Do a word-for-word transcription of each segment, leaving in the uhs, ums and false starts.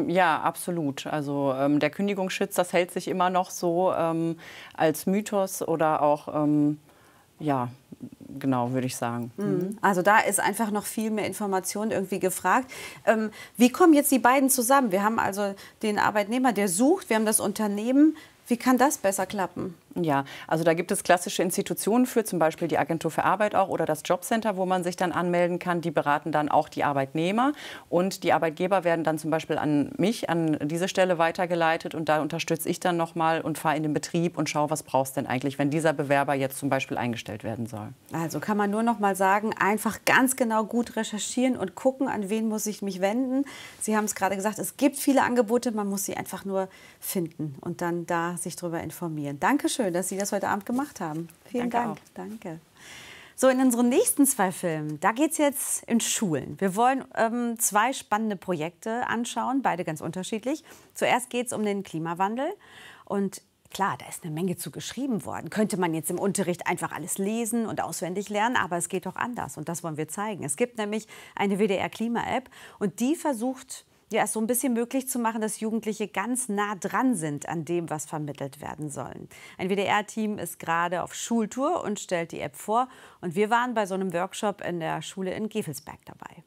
Ähm, ja, absolut. Also ähm, der Kündigungsschutz, das hält sich immer noch so ähm, als Mythos oder auch, ähm, ja, genau, würde ich sagen. Mhm. Also da ist einfach noch viel mehr Information irgendwie gefragt. Ähm, wie kommen jetzt die beiden zusammen? Wir haben also den Arbeitnehmer, der sucht, wir haben das Unternehmen. Wie kann das besser klappen? Ja, also da gibt es klassische Institutionen für, zum Beispiel die Agentur für Arbeit auch oder das Jobcenter, wo man sich dann anmelden kann. Die beraten dann auch die Arbeitnehmer und die Arbeitgeber werden dann zum Beispiel an mich, an diese Stelle weitergeleitet und da unterstütze ich dann nochmal und fahre in den Betrieb und schaue, was brauchst du denn eigentlich, wenn dieser Bewerber jetzt zum Beispiel eingestellt werden soll. Also kann man nur noch mal sagen, einfach ganz genau gut recherchieren und gucken, an wen muss ich mich wenden. Sie haben es gerade gesagt, es gibt viele Angebote, man muss sie einfach nur finden und dann da sich darüber informieren. Dankeschön, dass Sie das heute Abend gemacht haben. Vielen Danke Dank. auch. Danke. So, in unseren nächsten zwei Filmen, da geht es jetzt in Schulen. Wir wollen ähm, zwei spannende Projekte anschauen, beide ganz unterschiedlich. Zuerst geht es um den Klimawandel. Und klar, da ist eine Menge zu geschrieben worden. Könnte man jetzt im Unterricht einfach alles lesen und auswendig lernen, aber es geht doch anders. Und das wollen wir zeigen. Es gibt nämlich eine W D R-Klima-App und die versucht, ja, es so ein bisschen möglich zu machen, dass Jugendliche ganz nah dran sind an dem, was vermittelt werden sollen. Ein W D R-Team ist gerade auf Schultour und stellt die App vor. Und wir waren bei so einem Workshop in der Schule in Gevelsberg dabei.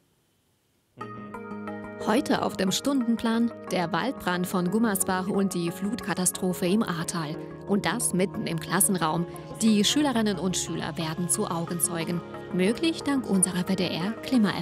Heute auf dem Stundenplan der Waldbrand von Gummersbach und die Flutkatastrophe im Ahrtal. Und das mitten im Klassenraum. Die Schülerinnen und Schüler werden zu Augenzeugen. Möglich dank unserer W D R-Klima-App.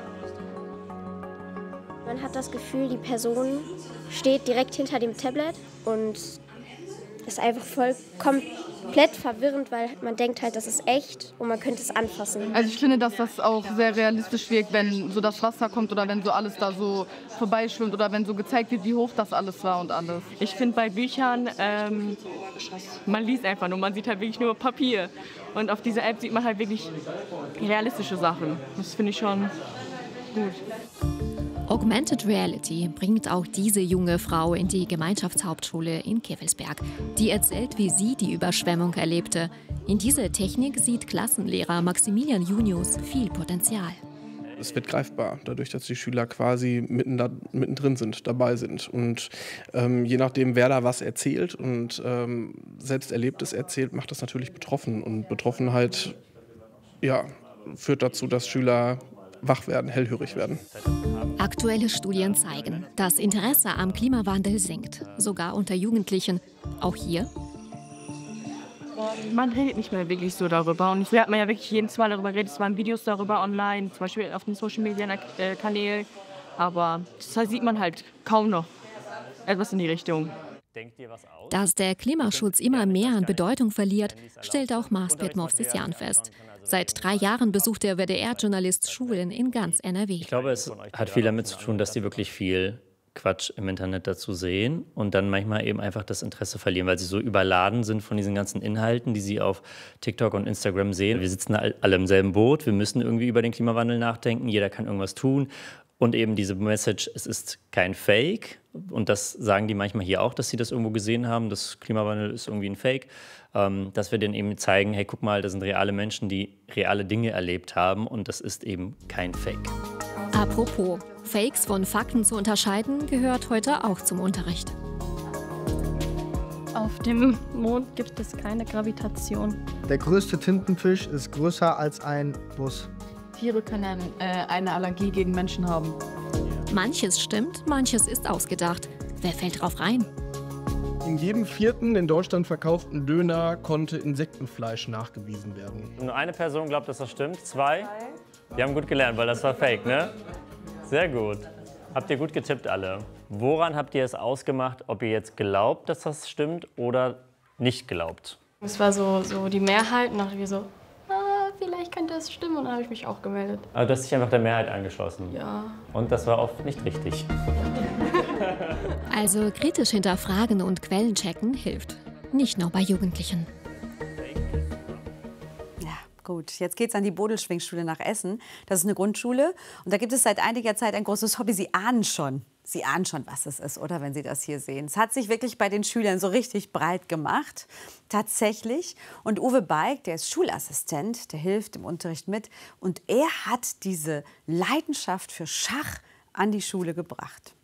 Man hat das Gefühl, die Person steht direkt hinter dem Tablet und ist einfach voll komplett verwirrend, weil man denkt halt, das ist echt und man könnte es anfassen. Also ich finde, dass das auch sehr realistisch wirkt, wenn so das Wasser kommt oder wenn so alles da so vorbeischwimmt oder wenn so gezeigt wird, wie hoch das alles war und alles. Ich finde bei Büchern, ähm, man liest einfach nur, man sieht halt wirklich nur Papier. Und auf dieser App sieht man halt wirklich realistische Sachen. Das finde ich schon gut. Augmented Reality bringt auch diese junge Frau in die Gemeinschaftshauptschule in Gevelsberg. Die erzählt, wie sie die Überschwemmung erlebte. In dieser Technik sieht Klassenlehrer Maximilian Junius viel Potenzial. Es wird greifbar, dadurch, dass die Schüler quasi mitten da, mittendrin sind, dabei sind. Und ähm, je nachdem, wer da was erzählt und ähm, selbst Erlebtes erzählt, macht das natürlich betroffen. Und Betroffenheit, ja, führt dazu, dass Schüler wach werden, hellhörig werden. Aktuelle Studien zeigen, das Interesse am Klimawandel sinkt, sogar unter Jugendlichen. Auch hier? Man redet nicht mehr wirklich so darüber. Und früher hat man ja wirklich jedes Mal darüber geredet. Es waren Videos darüber online, zum Beispiel auf den Social-Media-Kanälen. Aber das sieht man halt kaum noch. Etwas in die Richtung. Dass der Klimaschutz immer mehr an Bedeutung verliert, stellt auch Marsbet Movsisyan fest. Seit drei Jahren besucht der W D R-Journalist Schulen in ganz N R W. Ich glaube, es hat viel damit zu tun, dass die wirklich viel Quatsch im Internet dazu sehen und dann manchmal eben einfach das Interesse verlieren, weil sie so überladen sind von diesen ganzen Inhalten, die sie auf TikTok und Instagram sehen. Wir sitzen alle im selben Boot, wir müssen irgendwie über den Klimawandel nachdenken, jeder kann irgendwas tun. Und eben diese Message, es ist kein Fake. Und das sagen die manchmal hier auch, dass sie das irgendwo gesehen haben. Das Klimawandel ist irgendwie ein Fake. Ähm, dass wir denen eben zeigen, hey, guck mal, das sind reale Menschen, die reale Dinge erlebt haben. Und das ist eben kein Fake. Apropos, Fakes von Fakten zu unterscheiden, gehört heute auch zum Unterricht. Auf dem Mond gibt es keine Gravitation. Der größte Tintenfisch ist größer als ein Bus. Tiere können äh, eine Allergie gegen Menschen haben. Manches stimmt, manches ist ausgedacht. Wer fällt drauf rein? In jedem vierten in Deutschland verkauften Döner konnte Insektenfleisch nachgewiesen werden. Nur eine Person glaubt, dass das stimmt. Zwei? Die haben gut gelernt, weil das war Fake, ne? Sehr gut. Habt ihr gut getippt alle. Woran habt ihr es ausgemacht, ob ihr jetzt glaubt, dass das stimmt oder nicht glaubt? Es war so, so die Mehrheit und dachte ich so, ah, vielleicht könnte es stimmen. Und dann habe ich mich auch gemeldet. Aber du hast dich einfach der Mehrheit angeschlossen. Ja. Und das war oft nicht richtig. Also kritisch hinterfragen und Quellen checken hilft. Nicht nur bei Jugendlichen. Gut, jetzt geht's an die Bodelschwingschule nach Essen. Das ist eine Grundschule und da gibt es seit einiger Zeit ein großes Hobby. Sie ahnen schon, Sie ahnen schon, was es ist, oder, wenn Sie das hier sehen. Es hat sich wirklich bei den Schülern so richtig breit gemacht, tatsächlich. Und Uwe Beig, der ist Schulassistent, der hilft im Unterricht mit. Und er hat diese Leidenschaft für Schach an die Schule gebracht.